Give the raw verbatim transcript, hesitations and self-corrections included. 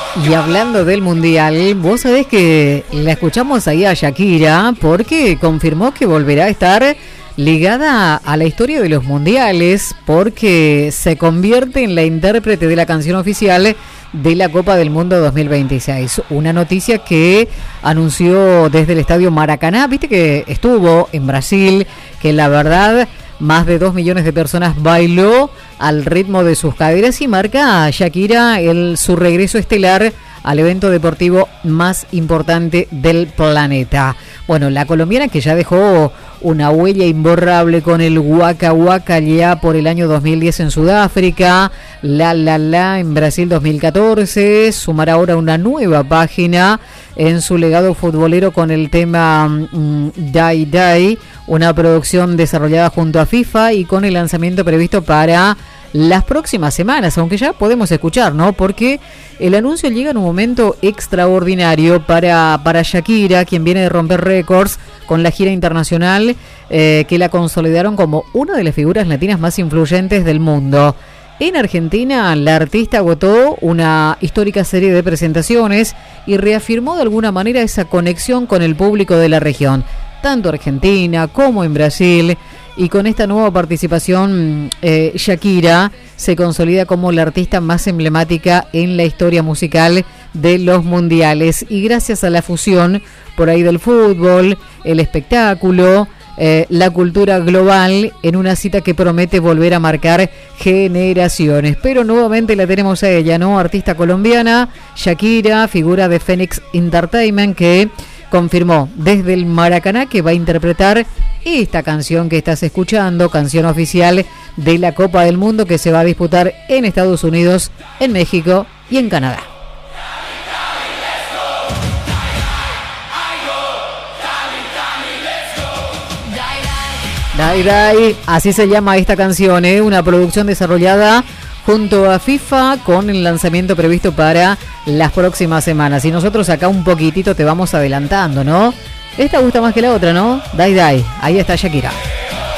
Y hablando del Mundial, vos sabés que la escuchamos ahí a Shakira porque confirmó que volverá a estar ligada a la historia de los mundiales porque se convierte en la intérprete de la canción oficial de la Copa del Mundo dos mil veintiséis. Una noticia que anunció desde el Estadio Maracaná, viste que estuvo en Brasil, que la verdad más de dos millones de personas bailó al ritmo de sus caderas y marca a Shakira el, su regreso estelar al evento deportivo más importante del planeta. Bueno, la colombiana que ya dejó una huella imborrable con el Waka Waka ya por el año dos mil diez en Sudáfrica, La La La en Brasil dos mil catorce, sumará ahora una nueva página en su legado futbolero con el tema um, Die Die, una producción desarrollada junto a FIFA y con el lanzamiento previsto para las próximas semanas, aunque ya podemos escuchar, ¿no? Porque el anuncio llega en un momento extraordinario para, para Shakira, quien viene de romper récords con la gira internacional eh, que la consolidaron como una de las figuras latinas más influyentes del mundo. En Argentina, la artista agotó una histórica serie de presentaciones y reafirmó de alguna manera esa conexión con el público de la región, tanto Argentina como en Brasil. Y con esta nueva participación, eh, Shakira se consolida como la artista más emblemática en la historia musical de los mundiales. Y gracias a la fusión por ahí del fútbol, el espectáculo, eh, la cultura global, en una cita que promete volver a marcar generaciones. Pero nuevamente la tenemos a ella, ¿no? Artista colombiana, Shakira, figura de Phoenix Entertainment, que confirmó desde el Maracaná que va a interpretar esta canción que estás escuchando, canción oficial de la Copa del Mundo que se va a disputar en Estados Unidos, en México y en Canadá. Die Die, así se llama esta canción, ¿eh? Una producción desarrollada junto a FIFA con el lanzamiento previsto para las próximas semanas. Y nosotros acá un poquitito te vamos adelantando, ¿no? Esta gusta más que la otra, ¿no? Die Die, ahí está Shakira.